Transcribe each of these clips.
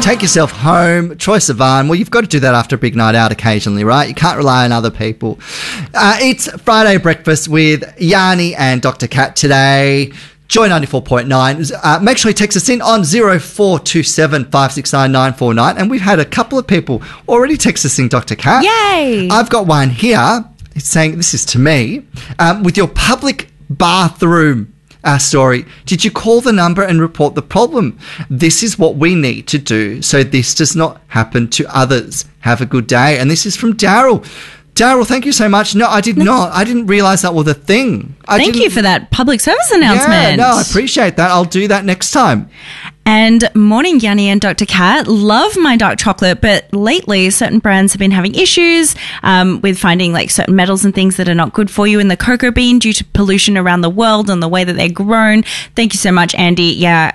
Take yourself home. Troye Sivan. Well, you've got to do that after a big night out occasionally, right? You can't rely on other people. It's Friday Breakfast with Yanni and Dr. Kat today. Joy 94.9. Make sure you text us in on 0427 569 949. And we've had a couple of people already text us in, Dr. Kat. Yay! I've got one here. It's saying, this is to me, with your public bathroom story, did you call the number and report the problem? This is what we need to do so this does not happen to others. Have a good day. And this is from Daryl. Daryl, thank you so much. No, I did not. I didn't realise that was a thing. Thank you for that public service announcement. Yeah, no, I appreciate that. I'll do that next time. And morning, Yanni and Dr. Kat. Love my dark chocolate, but lately certain brands have been having issues with finding like certain metals and things that are not good for you in the cocoa bean due to pollution around the world and the way that they're grown. Thank you so much, Andy. Yeah,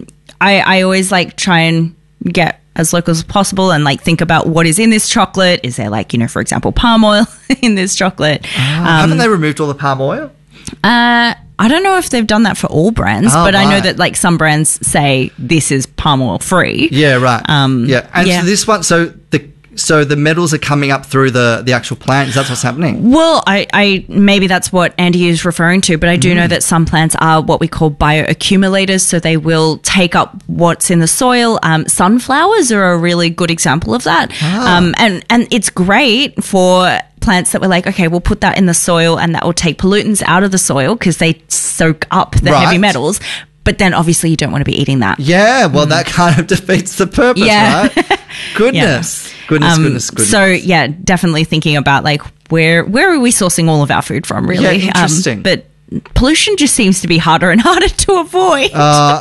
I always like try and get as local as possible and like think about what is in this chocolate. Is there like, for example, palm oil in this chocolate? Haven't they removed all the palm oil? I don't know if they've done that for all brands, but I know that like some brands say this is palm oil free. Yeah, right. Yeah. And so this one, so the metals are coming up through the actual plant. Is that what's happening? Well, I maybe that's what Andy is referring to, but I do know that some plants are what we call bioaccumulators, so they will take up what's in the soil. Sunflowers are a really good example of that. And it's great for plants that were like, okay, we'll put that in the soil and that will take pollutants out of the soil because they soak up the heavy metals. But then obviously you don't want to be eating that. Yeah, well, that kind of defeats the purpose, right? Goodness. Goodness. So, yeah, definitely thinking about like where are we sourcing all of our food from, really? Yeah, interesting. But pollution just seems to be harder and harder to avoid.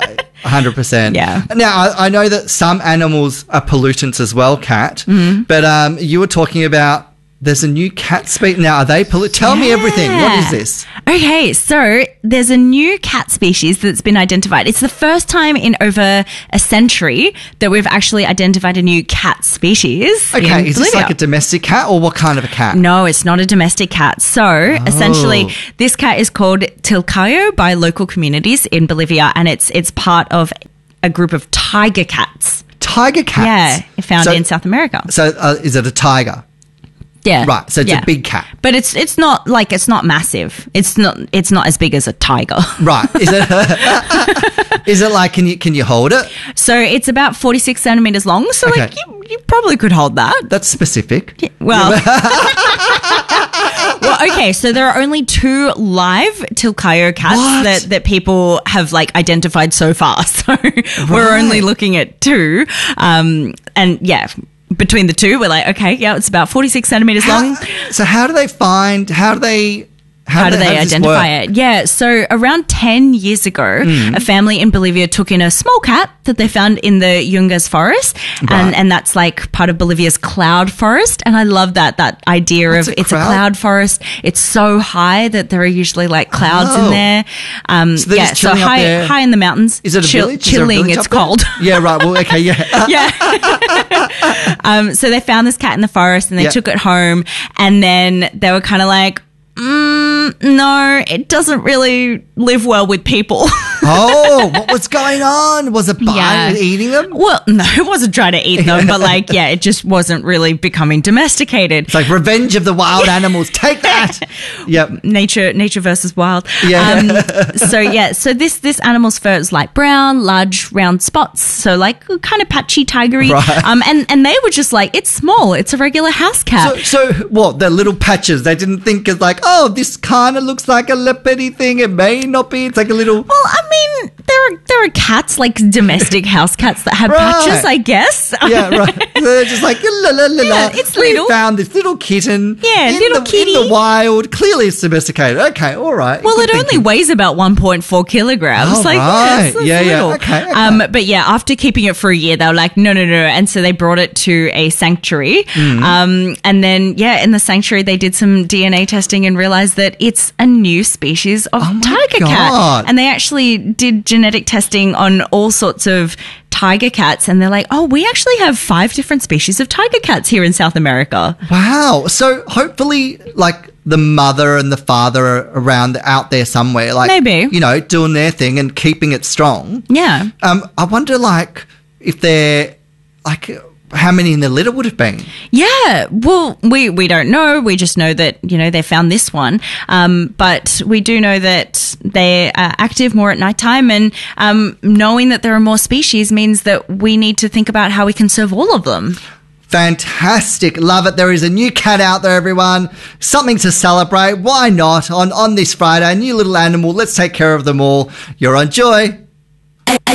100%. Yeah. Now, I know that some animals are pollutants as well, Kat, but you were talking about there's a new cat species. Now, are they Tell me everything. What is this? Okay, so there's a new cat species that's been identified. It's the first time in over a century that we've actually identified a new cat species. Okay, is this like a domestic cat or what kind of a cat? No, it's not a domestic cat. So essentially, this cat is called Tilcayo by local communities in Bolivia, and it's part of a group of tiger cats. Tiger cats? Yeah, found in South America. So is it a tiger? Yeah. Right. So it's a big cat. But it's not massive. It's not as big as a tiger. Right. Is it like can you hold it? So it's about 46 centimeters long. So like you probably could hold that. That's specific. Yeah, well. Well, okay, so there are only 2 live Tilcayo cats that people have like identified so far. So we're only looking at 2. And yeah, between the 2, we're like, okay, yeah, it's about 46 centimeters long. So how do they identify it? Yeah, so around 10 years ago, a family in Bolivia took in a small cat that they found in the Yungas forest, and that's like part of Bolivia's cloud forest. And I love that idea of it's a cloud forest. It's so high that there are usually like clouds in there. So high in the mountains. Is it a village? Chilling, it's cold. Yeah, right. Well, okay, yeah. Yeah. So they found this cat in the forest and they took it home, and then they were kind of like, no, it doesn't really live well with people. Oh, what was going on? Was it eating them? Well, no, it wasn't trying to eat them, but like, yeah, it just wasn't really becoming domesticated. It's like Revenge of the Wild Animals. Take that. Yep. Nature versus wild. Yeah. So this animal's fur is light brown, large round spots. So like kind of patchy, tigery. Right. And they were just like, it's small. It's a regular house cat. So what? They're little patches. They didn't think it's like, oh, this kind of looks like a leopardy thing. It may not be. It's like a little. Well, I mean, there are cats, like domestic house cats that have patches, I guess. Yeah, right. They're just like, la, la, la, la. It's little. We found this little kitten. Yeah, little kitty. In the wild. Clearly it's domesticated. Okay, all right. Well, it only weighs about 1.4 kilograms. Oh, like, right. That's yeah. little. Okay. But yeah, after keeping it for a year, they were like, no. And so they brought it to a sanctuary. And then, in the sanctuary, they did some DNA testing and realized that it's a new species of tiger cat. And they actually did genetic testing on all sorts of tiger cats, and they're like, oh, we actually have 5 different species of tiger cats here in South America. Wow. So hopefully, like, the mother and the father are around out there somewhere, like, maybe, doing their thing and keeping it strong. Yeah. I wonder, like, if they're like, how many in the litter would have been? Yeah, well, we don't know. We just know that, they found this one. But we do know that they are active more at nighttime, and knowing that there are more species means that we need to think about how we can serve all of them. Fantastic. Love it. There is a new cat out there, everyone. Something to celebrate. Why not? On this Friday, a new little animal. Let's take care of them all. You're on Joy.